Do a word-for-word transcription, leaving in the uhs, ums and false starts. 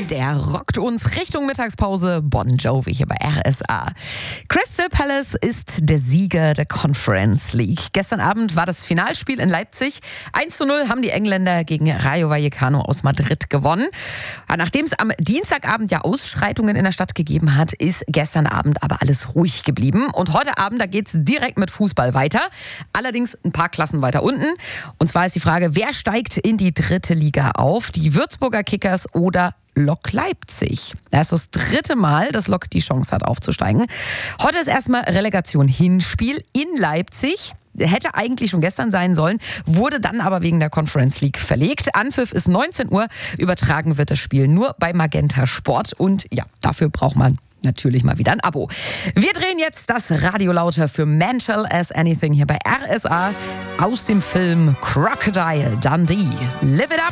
Der rockt uns Richtung Mittagspause. Bon Jovi hier bei R S A. Crystal Palace ist der Sieger der Conference League. Gestern Abend war das Finalspiel in Leipzig. eins zu null haben die Engländer gegen Rayo Vallecano aus Madrid gewonnen. Nachdem es am Dienstagabend ja Ausschreitungen in der Stadt gegeben hat, ist gestern Abend aber alles ruhig geblieben. Und heute Abend, da geht es direkt mit Fußball weiter. Allerdings ein paar Klassen weiter unten. Und zwar ist die Frage, wer steigt in die dritte Liga auf? Die Würzburger Kickers oder Lok Leipzig. Das ist das dritte Mal, dass Lok die Chance hat aufzusteigen. Heute ist erstmal Relegation Hinspiel in Leipzig. Hätte eigentlich schon gestern sein sollen, wurde dann aber wegen der Conference League verlegt. Anpfiff ist neunzehn Uhr, übertragen wird das Spiel nur bei Magenta Sport und ja, dafür braucht man natürlich mal wieder ein Abo. Wir drehen jetzt das Radio lauter für Mental as Anything hier bei R S A aus dem Film Crocodile Dundee. Live it up!